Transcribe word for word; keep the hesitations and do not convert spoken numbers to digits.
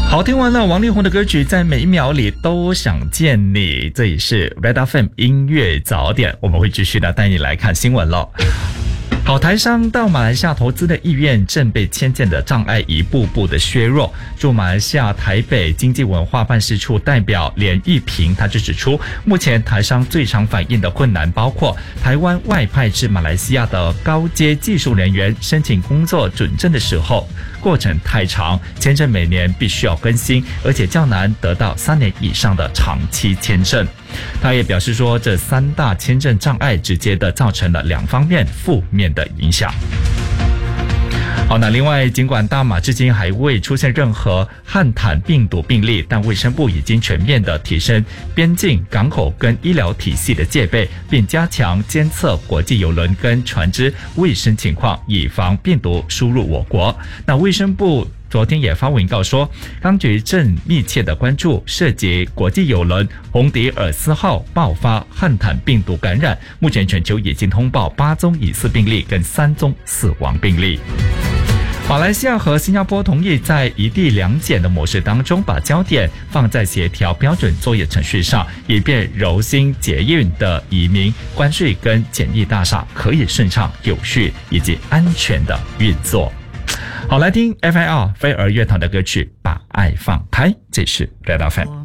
好，听完了王力宏的歌曲，在每一秒里都想见你。这里是 Red F M 音乐早点，我们会继续的带你来看新闻了。好，台商到马来西亚投资的意愿正被迁建的障碍一步步的削弱。驻马来西亚台北经济文化办事处代表连玉平他就指出，目前台商最常反映的困难包括台湾外派至马来西亚的高阶技术人员申请工作准证的时候过程太长，签证每年必须要更新，而且较难得到三年以上的长期签证。他也表示说，这三大签证障碍直接的造成了两方面负面的影响。好，那另外，尽管大马至今还未出现任何汉坦病毒病例，但卫生部已经全面的提升边境、港口跟医疗体系的戒备，并加强监测国际邮轮跟船只卫生情况，以防病毒输入我国。那卫生部昨天也发文告说，当局正密切的关注涉及国际邮轮红迪尔斯号爆发汉坦病毒感染，目前全球已经通报八宗疑似病例跟三宗死亡病例。马来西亚和新加坡同意在一地两检的模式当中，把焦点放在协调标准作业程序上，以便柔性捷运的移民、关税跟检疫大厦可以顺畅、有序以及安全的运作。好，来听 F I R 飞儿乐团的歌曲《把爱放开》，这是 Red F M。